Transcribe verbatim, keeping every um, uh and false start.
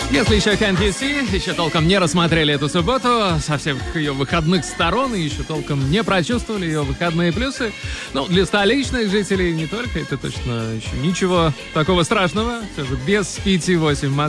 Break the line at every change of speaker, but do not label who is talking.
Если еще Can't You See, еще толком не рассмотрели эту субботу со всех ее выходных сторон и еще толком не прочувствовали ее выходные плюсы, ну, для столичных жителей не только, это точно еще ничего такого страшного. Все же без пяти восемь в Москве.